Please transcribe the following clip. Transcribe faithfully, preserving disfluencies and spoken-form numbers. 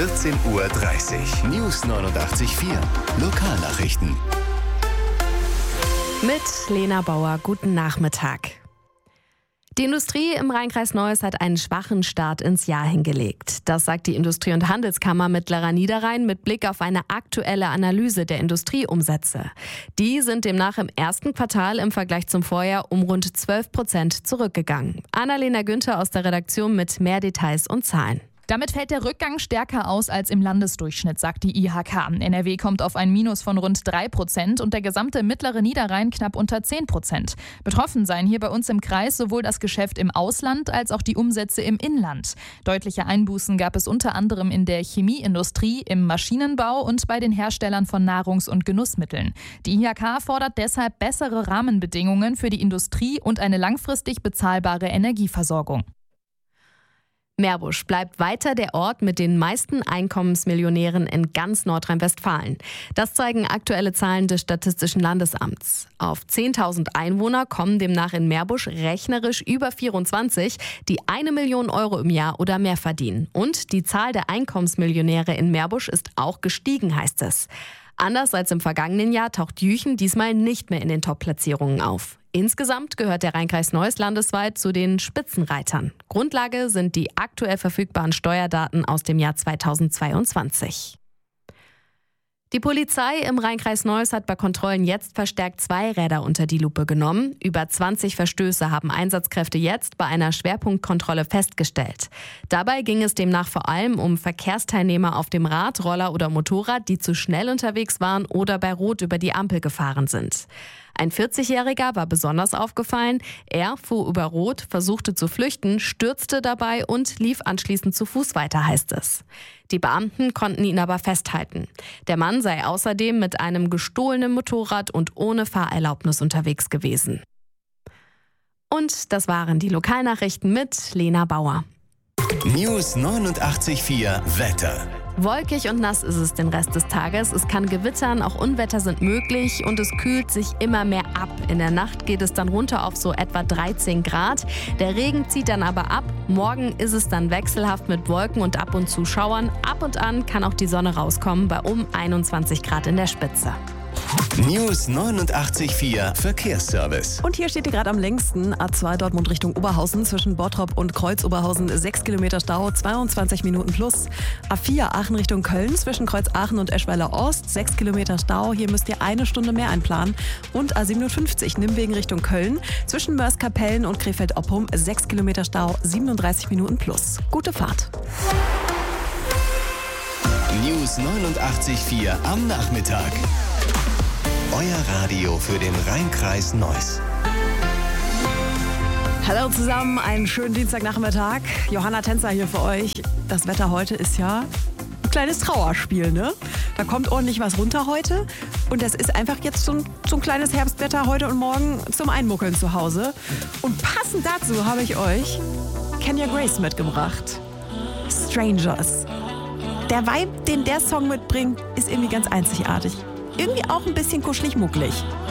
vierzehn Uhr dreißig. News neunundachtzig Komma vier. Lokalnachrichten. Mit Lena Bauer, guten Nachmittag. Die Industrie im Rheinkreis Neuss hat einen schwachen Start ins Jahr hingelegt. Das sagt die Industrie- und Handelskammer Mittlerer Niederrhein mit Blick auf eine aktuelle Analyse der Industrieumsätze. Die sind demnach im ersten Quartal im Vergleich zum Vorjahr um rund zwölf Prozent zurückgegangen. Annalena Günther aus der Redaktion mit mehr Details und Zahlen. Damit fällt der Rückgang stärker aus als im Landesdurchschnitt, sagt die I H K. N R W kommt auf ein Minus von rund drei Prozent und der gesamte mittlere Niederrhein knapp unter zehn Prozent. Betroffen seien hier bei uns im Kreis sowohl das Geschäft im Ausland als auch die Umsätze im Inland. Deutliche Einbußen gab es unter anderem in der Chemieindustrie, im Maschinenbau und bei den Herstellern von Nahrungs- und Genussmitteln. Die I H K fordert deshalb bessere Rahmenbedingungen für die Industrie und eine langfristig bezahlbare Energieversorgung. Meerbusch bleibt weiter der Ort mit den meisten Einkommensmillionären in ganz Nordrhein-Westfalen. Das zeigen aktuelle Zahlen des Statistischen Landesamts. Auf zehntausend Einwohner kommen demnach in Meerbusch rechnerisch über vierundzwanzig, die eine Million Euro im Jahr oder mehr verdienen. Und die Zahl der Einkommensmillionäre in Meerbusch ist auch gestiegen, heißt es. Anders als im vergangenen Jahr taucht Jüchen diesmal nicht mehr in den Top-Platzierungen auf. Insgesamt gehört der Rheinkreis Neuss landesweit zu den Spitzenreitern. Grundlage sind die aktuell verfügbaren Steuerdaten aus dem Jahr zweitausendzweiundzwanzig. Die Polizei im Rheinkreis Neuss hat bei Kontrollen jetzt verstärkt zwei Räder unter die Lupe genommen. Über zwanzig Verstöße haben Einsatzkräfte jetzt bei einer Schwerpunktkontrolle festgestellt. Dabei ging es demnach vor allem um Verkehrsteilnehmer auf dem Rad, Roller oder Motorrad, die zu schnell unterwegs waren oder bei Rot über die Ampel gefahren sind. Ein vierzigjähriger war besonders aufgefallen. Er fuhr über Rot, versuchte zu flüchten, stürzte dabei und lief anschließend zu Fuß weiter, heißt es. Die Beamten konnten ihn aber festhalten. Der Mann sei außerdem mit einem gestohlenen Motorrad und ohne Fahrerlaubnis unterwegs gewesen. Und das waren die Lokalnachrichten mit Lena Bauer. News neunundachtzig Komma vier Wetter. Wolkig und nass ist es den Rest des Tages. Es kann gewittern, auch Unwetter sind möglich und es kühlt sich immer mehr ab. In der Nacht geht es dann runter auf so etwa dreizehn Grad. Der Regen zieht dann aber ab. Morgen ist es dann wechselhaft mit Wolken und ab und zu Schauern. Ab und an kann auch die Sonne rauskommen bei um einundzwanzig Grad in der Spitze. News neunundachtzig Komma vier Verkehrsservice. Und hier steht ihr gerade am längsten. A zwei Dortmund Richtung Oberhausen zwischen Bottrop und Kreuz-Oberhausen. sechs Kilometer Stau, zweiundzwanzig Minuten plus. A vier Aachen Richtung Köln zwischen Kreuz-Aachen und Eschweiler Ost. sechs Kilometer Stau, hier müsst ihr eine Stunde mehr einplanen. Und A siebenundfünfzig Nimwegen Richtung Köln zwischen Mörs-Kapellen und Krefeld-Oppum. sechs Kilometer Stau, siebenunddreißig Minuten plus. Gute Fahrt. News neunundachtzig Komma vier am Nachmittag. Euer Radio für den Rheinkreis Neuss. Hallo zusammen, einen schönen Dienstagnachmittag. Johanna Tänzer hier für euch. Das Wetter heute ist ja ein kleines Trauerspiel, ne? Da kommt ordentlich was runter heute. Und das ist einfach jetzt so ein, so ein kleines Herbstwetter heute und morgen zum Einmuckeln zu Hause. Und passend dazu habe ich euch Kenya Grace mitgebracht. Strangers. Der Vibe, den der Song mitbringt, ist irgendwie ganz einzigartig. Irgendwie auch ein bisschen kuschelig-mucklig.